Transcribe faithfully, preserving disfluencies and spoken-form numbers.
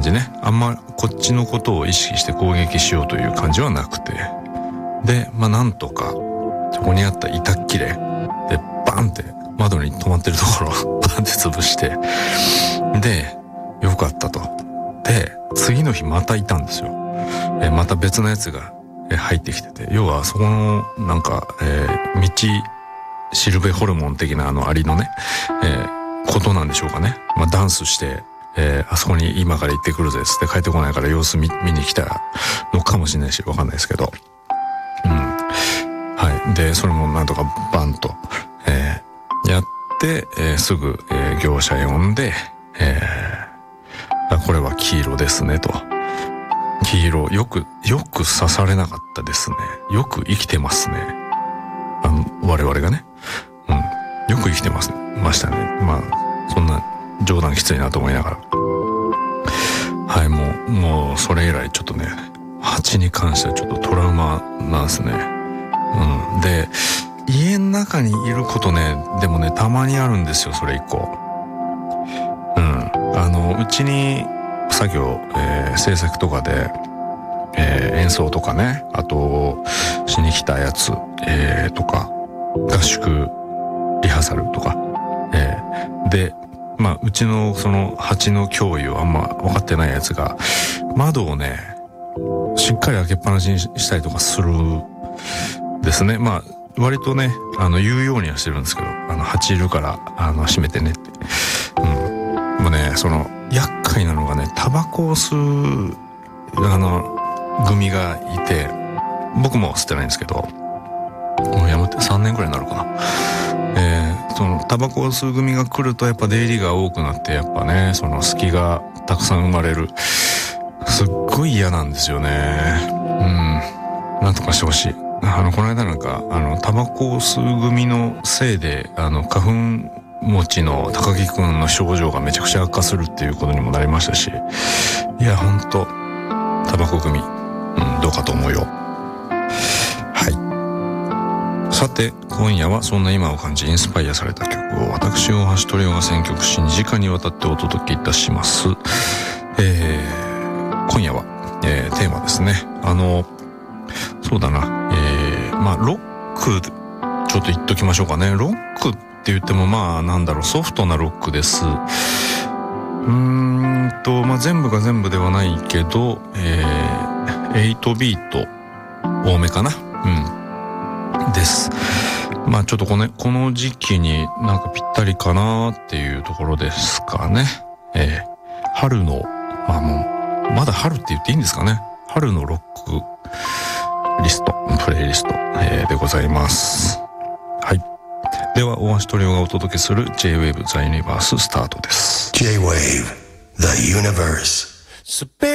じね。あんまこっちのことを意識して攻撃しようという感じはなくて、でまあなんとかそこにあった板っ切れでバンって窓に止まってるところをバンって潰して、でよかったと。で次の日またいたんですよ。えまた別のやつが入ってきてて、要はそこのなんか、えー、道シルベホルモン的なあのアリのね、えー、ことなんでしょうかね。まあダンスして、えー、あそこに今から行ってくるぜっつって帰ってこないから様子見見に来たのかもしれないし、わかんないですけど、うん、はい。でそれもなんとかバンと、えー、やって、えー、すぐ、えー、業者呼んで、えー、あこれは黄色ですねと。黄色よくよく刺されなかったですね。よく生きてますね。あの我々がね、うん、よく生きてますましたね。まあそんな冗談きついなと思いながら、はい、もうもうそれ以来ちょっとね、蜂に関してはちょっとトラウマなんですね。うん、で家の中にいることね、でもねたまにあるんですよ。それ一個、うん、あのうちに作業、えー、制作とかで、えー、演奏とかね、あとしに来たやつ、えー、とか合宿リハーサルとか、えー、でまあうちのその蜂の脅威をあんま分かってないやつが窓をねしっかり開けっぱなしにしたりとかするですね。まあ割とねあの言うようにはしてるんですけど、あの蜂いるからあの閉めてねって、うん、もうねその厄介なのがね、タバコを吸うあの組がいて、僕も吸ってないんですけど、もうやめてさんねんくらいになるかな。えー、そのタバコを吸う組が来るとやっぱ出入りが多くなって、やっぱねその隙がたくさん生まれる。すっごい嫌なんですよね。うん、なんとかしてほしい。あのこの間なんかあのタバコを吸う組のせいであの花粉持ちの高木くんの症状がめちゃくちゃ悪化するっていうことにもなりましたし、いやほんとタバコ組、うん、どうかと思うよ。はい。さて今夜はそんな今を感じインスパイアされた曲を私大橋トリオが選曲しにじかにわたってお届けいたします。えー、今夜は、えー、テーマですね。あのそうだな、えー、まあロックちょっと言っときましょうかね。ロックって言ってもまあなんだろう、ソフトなロックです。うーんとまあ全部が全部ではないけど、えー、はちビート多めかな、うんですまあちょっとこのこの時期になんかぴったりかなっていうところですかね。えー、春のまあもうまだ春って言っていいんですかね。春のロックリストプレイリスト、えー、でございます。はい。では大橋トリオがお届けする J-Wave The Universe スタートです。 J-Wave The Universe